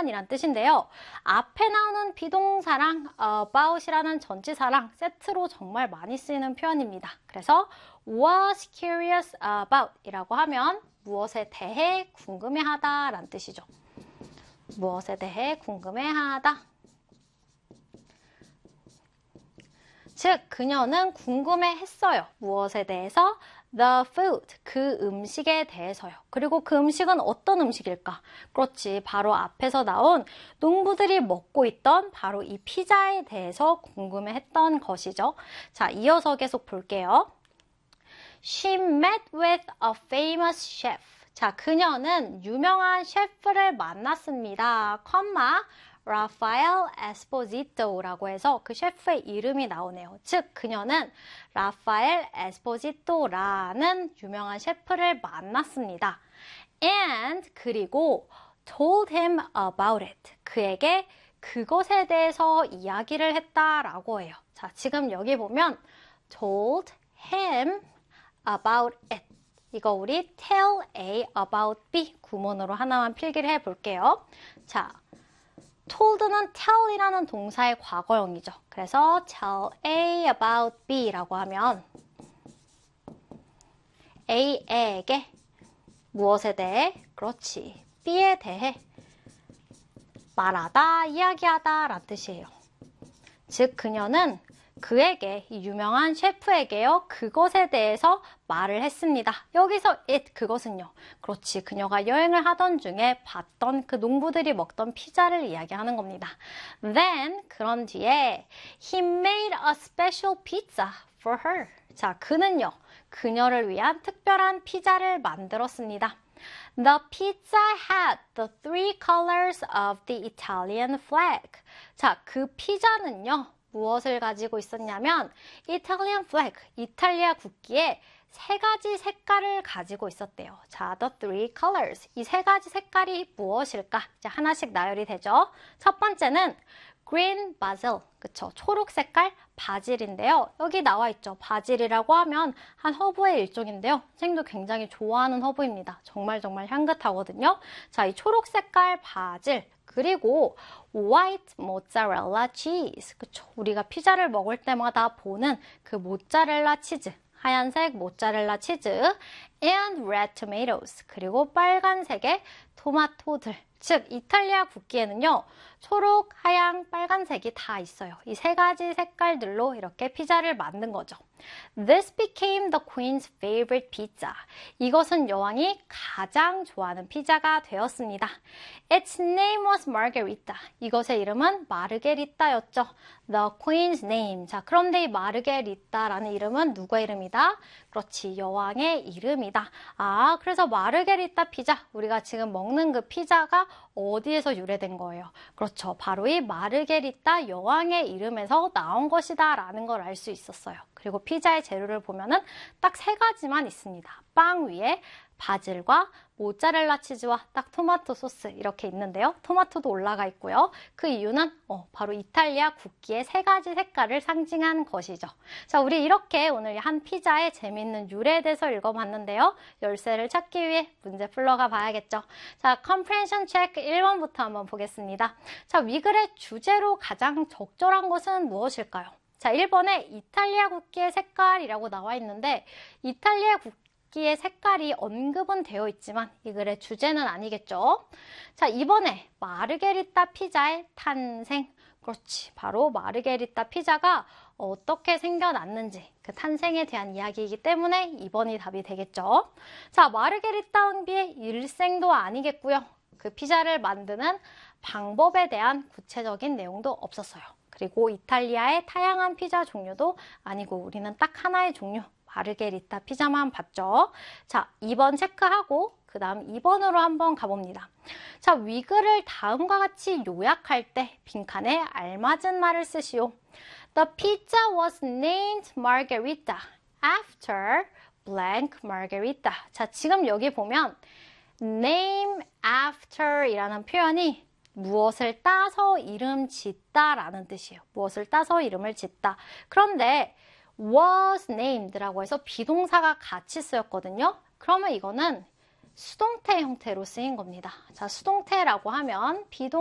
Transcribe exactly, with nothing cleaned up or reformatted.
하면이란 뜻인데요. 앞에 나오는 비동사랑 about이라는 전치사랑 세트로 정말 많이 쓰이는 표현입니다. 그래서 was curious about 이라고 하면 무엇에 대해 궁금해하다 라는 뜻이죠. 무엇에 대해 궁금해하다. 즉, 그녀는 궁금해했어요. 무엇에 대해서? The food, 그 음식에 대해서요. 그리고 그 음식은 어떤 음식일까? 그렇지, 바로 앞에서 나온 농부들이 먹고 있던 바로 이 피자에 대해서 궁금해했던 것이죠. 자, 이어서 계속 볼게요. She met with a famous chef. 자, 그녀는 유명한 셰프를 만났습니다. 컴마 라파엘 에스포지토라고 해서 그 셰프의 이름이 나오네요. 즉, 그녀는 라파엘 에스포지토라는 유명한 셰프를 만났습니다. And 그리고 told him about it. 그에게 그것에 대해서 이야기를 했다라고 해요. 자, 지금 여기 보면 told him about it. 이거 우리 tell A about B 구문으로 하나만 필기를 해볼게요. 자, told는 tell이라는 동사의 과거형이죠. 그래서 tell A about B라고 하면 A에게 무엇에 대해? 그렇지, B에 대해 말하다, 이야기하다 라는 뜻이에요. 즉, 그녀는 그에게, 이 유명한 셰프에게요, 그것에 대해서 말을 했습니다. 여기서 it, 그것은요. 그렇지, 그녀가 여행을 하던 중에 봤던 그 농부들이 먹던 피자를 이야기하는 겁니다. Then, 그런 뒤에 he made a special pizza for her. 자, 그는요, 그녀를 위한 특별한 피자를 만들었습니다. The pizza had the three colors of the Italian flag. 자, 그 피자는요, 무엇을 가지고 있었냐면 Italian flag, 이탈리아 국기에 세 가지 색깔을 가지고 있었대요. 자, the three colors. 이 세 가지 색깔이 무엇일까? 이제 하나씩 나열이 되죠. 첫 번째는 green basil, 그쵸? 초록 색깔 바질인데요. 여기 나와 있죠. 바질이라고 하면 한 허브의 일종인데요. 선생님도 굉장히 좋아하는 허브입니다. 정말 정말 향긋하거든요. 자, 이 초록 색깔 바질, 그리고 white mozzarella cheese, 그쵸? 우리가 피자를 먹을 때마다 보는 그 모짜렐라 치즈, 하얀색 모짜렐라 치즈, and red tomatoes, 그리고 빨간색의 토마토들. 즉, 이탈리아 국기에는요, 초록, 하얀, 빨간색이 다 있어요. 이 세 가지 색깔들로 이렇게 피자를 만든 거죠. This became the queen's favorite pizza. 이것은 여왕이 가장 좋아하는 피자가 되었습니다. Its name was Margherita. 이것의 이름은 마르게리따였죠. The queen's name. 자, 그런데 이 마르게리따라는 이름은 누구의 이름이다? 그렇지, 여왕의 이름이다. 아, 그래서 마르게리따 피자, 우리가 지금 먹는 그 피자가 어디에서 유래된 거예요? 그렇죠, 바로 이 마르게리따 여왕의 이름에서 나온 것이다 라는 걸 알 수 있었어요. 그리고 피자의 재료를 보면은 딱 세 가지만 있습니다. 빵 위에 바질과 모짜렐라 치즈와 딱 토마토 소스 이렇게 있는데요. 토마토도 올라가 있고요. 그 이유는 어, 바로 이탈리아 국기의 세 가지 색깔을 상징한 것이죠. 자, 우리 이렇게 오늘 한 피자의 재미있는 유래에 대해서 읽어봤는데요. 열쇠를 찾기 위해 문제 풀러가 봐야겠죠. 자, comprehension check 일 번부터 한번 보겠습니다. 자, 위글의 주제로 가장 적절한 것은 무엇일까요? 자, 일 번에 이탈리아 국기의 색깔이라고 나와 있는데 이탈리아 국기의 색깔이 언급은 되어 있지만 이 글의 주제는 아니겠죠? 자, 이 번에 마르게리따 피자의 탄생. 그렇지, 바로 마르게리따 피자가 어떻게 생겨났는지 그 탄생에 대한 이야기이기 때문에 이 번이 답이 되겠죠? 자, 마르게리따 왕비의 일생도 아니겠고요. 그 피자를 만드는 방법에 대한 구체적인 내용도 없었어요. 그리고 이탈리아의 다양한 피자 종류도 아니고 우리는 딱 하나의 종류, 마르게리따 피자만 봤죠. 자, 이 번 체크하고 그 다음 이 번으로 한번 가봅니다. 자, 위글을 다음과 같이 요약할 때 빈칸에 알맞은 말을 쓰시오. The pizza was named Margherita after blank Margherita. 자, 지금 여기 보면 name after 이라는 표현이 무엇을 따서 이름 짓다 라는 뜻이에요. 무엇을 따서 이름을 짓다. 그런데 was named라고 해서 비동사가 같이 쓰였거든요. 그러면 이거는 수동태 형태로 쓰인 겁니다. 자, 수동태라고 하면 비동